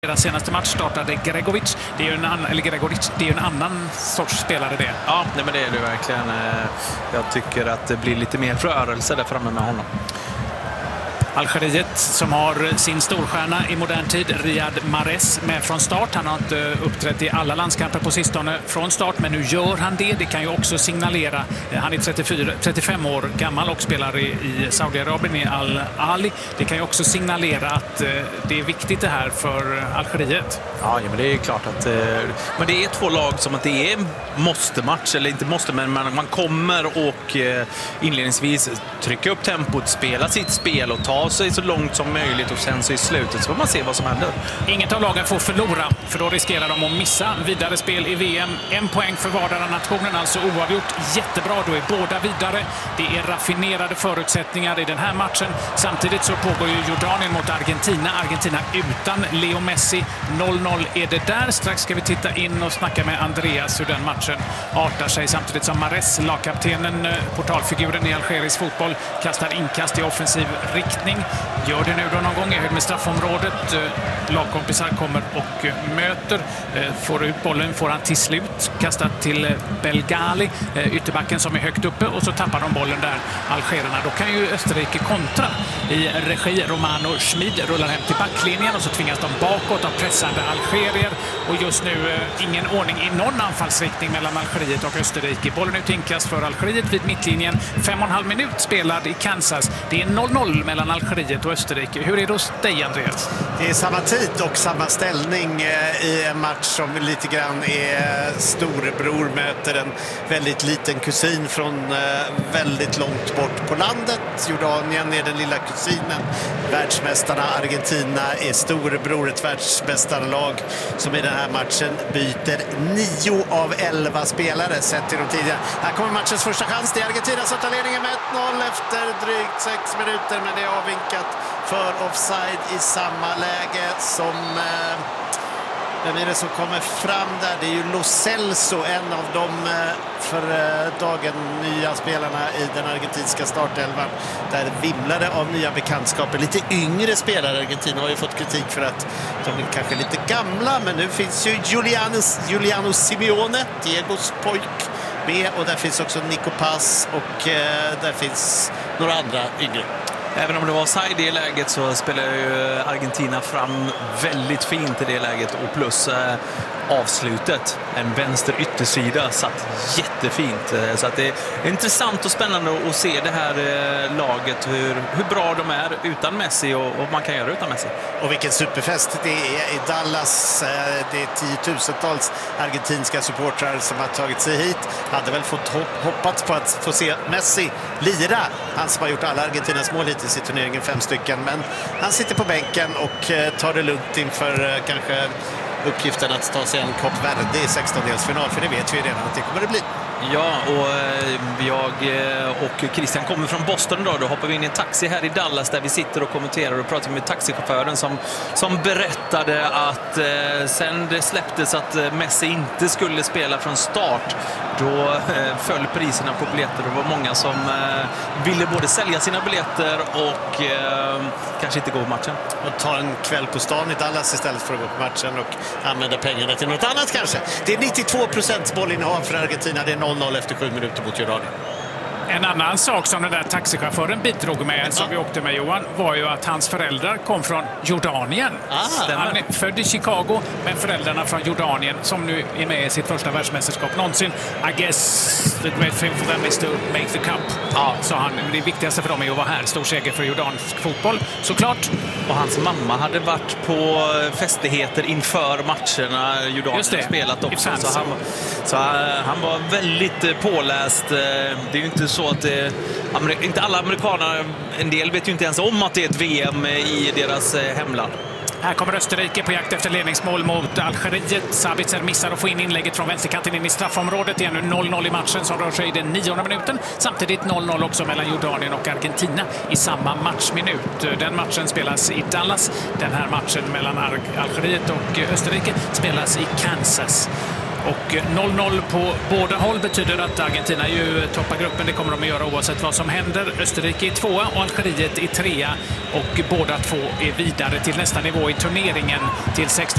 Deras senaste match startade Gregovic. Det är ju en annan sorts spelare det. Ja, nej, men det är det verkligen. Jag tycker att det blir lite mer rörelse där framme med honom. Algeriet som har sin storstjärna i modern tid, Riyad Mahrez, med från start. Han har inte uppträtt i alla landskamper på sistone från start, men nu gör han det. Det kan ju också signalera, han är 35 år gammal och spelar i Saudiarabien i Al-Ali. Det kan ju också signalera att det är viktigt det här för Algeriet. Ja, men det är klart att men det är två lag som att det är måste-match, eller inte måste, men man kommer och inledningsvis trycka upp tempot, spela sitt spel och ta sig så långt som möjligt, och sen så i slutet så får man se vad som händer. Inget av lagen får förlora, för då riskerar de att missa vidare spel i VM. 1 poäng för vardera nationen, alltså oavgjort. Jättebra, då är båda vidare. Det är raffinerade förutsättningar i den här matchen. Samtidigt så pågår ju Jordanien mot Argentina. Argentina utan Leo Messi. 0-0 är det där. Strax ska vi titta in och snacka med Andreas hur den matchen artar sig. Samtidigt som Mahrez, lagkaptenen, portalfiguren i algerisk fotboll, kastar inkast i offensiv riktning. Gör det nu då någon gång i höjd med straffområdet. Lagkompisar kommer och möter. Får ut bollen, får han till slut. Kastat till Belgali, ytterbacken som är högt uppe, och så tappar de bollen där, algerarna. Då kan ju Österrike kontra i regi. Romano Schmid rullar hem till backlinjen och så tvingas de bakåt av pressande algerier. Och just nu ingen ordning i någon anfallsriktning mellan Algeriet och Österrike. Bollen ut inkast för Algeriet vid mittlinjen. 5,5 minut spelad i Kansas. Det är 0-0 mellan Algeriet och Österrike. Hur är det hos dig, Andreas? Det är samma tid och samma ställning i en match som lite grann är storebror möter en väldigt liten kusin från väldigt långt bort på landet. Jordanien är den lilla kusinen. Världsmästarna Argentina är storebror, ett världsmästarlag som i den här matchen byter 9 av 11 spelare sett till de tidigare. Här kommer matchens första chans. Det är Argentina som tar ledningen med 1-0 efter drygt 6 minuter, men det är avvinkat för offside i samma läge som... Vem är det som kommer fram där? Det är ju Lo Celso, en av de för dagen nya spelarna i den argentinska startelvan. Där vimlade av nya bekantskaper. Lite yngre spelare. Argentina har ju fått kritik för att de är kanske lite gamla, men nu finns ju Giuliano Simeone, Diegos pojk, med, och där finns också Nico Paz, och där finns några andra yngre. Även om det var offside i det läget så spelar ju Argentina fram väldigt fint i det läget, och plus avslutet, en vänster yttersida, satt jättefint. Så att det är intressant och spännande att se det här laget, hur bra de är utan Messi och vad man kan göra utan Messi. Och vilken superfest det är i Dallas. Det är tiotusentals argentinska supportrar som har tagit sig hit. Hade väl fått hoppats på att få se Messi lira. Han som har gjort alla Argentinas mål hittills i turneringen, 5 stycken. Men han sitter på bänken och tar det lugnt inför kanske uppgiften att ta sig en Kap Verde i 16-delsfinal, för det vet vi redan att det kommer att bli. Ja, och jag och Christian kommer från Boston idag. Då hoppar vi in i en taxi här i Dallas där vi sitter och kommenterar och pratar med taxichauffören som berättade att sen det släpptes att Messi inte skulle spela från start, då föll priserna på biljetter. Det var många som ville både sälja sina biljetter och kanske inte gå på matchen. Och ta en kväll på stan i Dallas istället för att gå på matchen och använda pengarna till något annat kanske. Det är 92% bollinnehav för Argentina. Det är 0-0 efter 7 minuter mot Jordanien. En annan sak som den där taxichauffören bidrog med, som vi åkte med, Johan, var ju att hans föräldrar kom från Jordanien. Han är född i Chicago, men föräldrarna från Jordanien, som nu är med i sitt första världsmästerskap någonsin. I guess the great thing for them is to make the cup. Ja, sa han. Det viktigaste för dem är att vara här. Stor seger för jordansk fotboll, såklart. Och hans mamma hade varit på festligheter inför matcherna Jordanien spelat också. Så han var väldigt påläst. Det är ju inte så att inte alla amerikaner, en del vet ju inte ens om att det är ett VM i deras hemland. Här kommer Österrike på jakt efter ledningsmål mot Algeriet. Sabitzer missar att få in inlägget från vänsterkanten in i straffområdet. Det är nu 0-0 i matchen som rör sig i den 9:e minuten. Samtidigt 0-0 också mellan Jordanien och Argentina i samma matchminut. Den matchen spelas i Dallas. Den här matchen mellan Algeriet och Österrike spelas i Kansas. Och 0-0 på båda håll betyder att Argentina ju toppar gruppen. Det kommer de att göra oavsett vad som händer. Österrike är 2 och Algeriet är 3. Och båda två är vidare till nästa nivå i turneringen till 16.